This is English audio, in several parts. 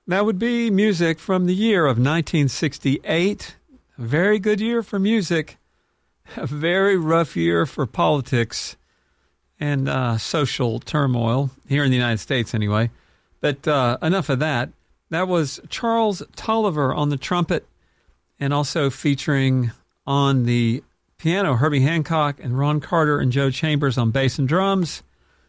That would be music from the year of 1968. A very good year for music. A very rough year for politics and social turmoil, here in the United States anyway. But enough of that. That was Charles Tolliver on the trumpet, and also featuring on the piano Herbie Hancock and Ron Carter and Joe Chambers on bass and drums.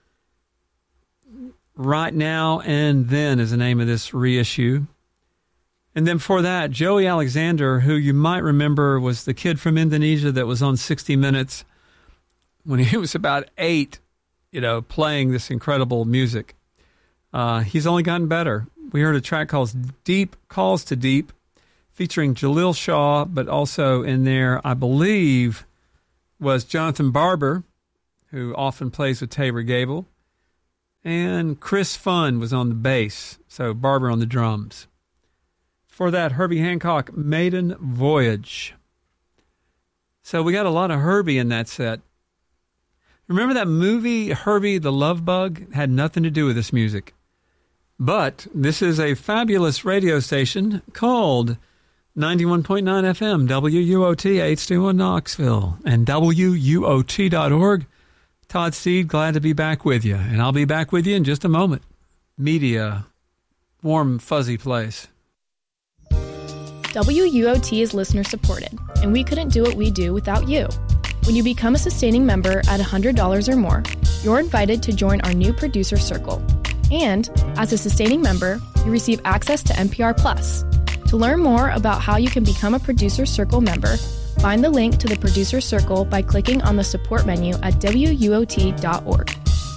Right Now and Then is the name of this reissue. And then for that, Joey Alexander, who you might remember was the kid from Indonesia that was on 60 Minutes when he was about 8, playing this incredible music. He's only gotten better. We heard a track called Deep Calls to Deep, featuring Jalil Shaw, but also in there, I believe, was Jonathan Barber, who often plays with Tabor Gable, and Chris Funn was on the bass, so Barber on the drums. For that, Herbie Hancock, Maiden Voyage. So we got a lot of Herbie in that set. Remember that movie, Herbie the Love Bug? Had nothing to do with this music. But this is a fabulous radio station called 91.9 FM, WUOT, HD1 Knoxville, and WUOT.org. Todd Steed, glad to be back with you. And I'll be back with you in just a moment. Media, warm, fuzzy place. WUOT is listener supported, and we couldn't do what we do without you. When you become a sustaining member at $100 or more, you're invited to join our new producer circle. And as a sustaining member, you receive access to NPR Plus. To learn more about how you can become a producer circle member, find the link to the producer circle by clicking on the support menu at WUOT.org.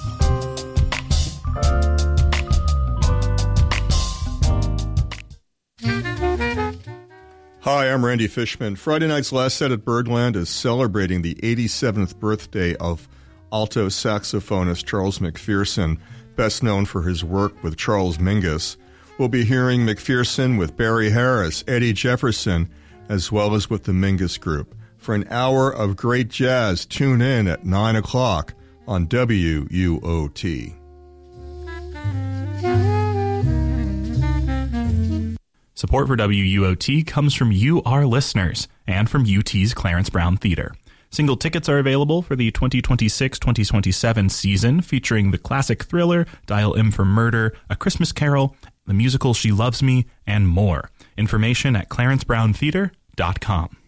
Hi, I'm Randy Fishman. Friday night's Last Set at Birdland is celebrating the 87th birthday of alto saxophonist Charles McPherson, best known for his work with Charles Mingus. We'll be hearing McPherson with Barry Harris, Eddie Jefferson, as well as with the Mingus Group. For an hour of great jazz, tune in at 9 o'clock on WUOT. Support for WUOT comes from you, our listeners, and from UT's Clarence Brown Theater. Single tickets are available for the 2026-2027 season, featuring the classic thriller, Dial M for Murder, A Christmas Carol, the musical She Loves Me, and more. Information at clarencebrowntheater.com.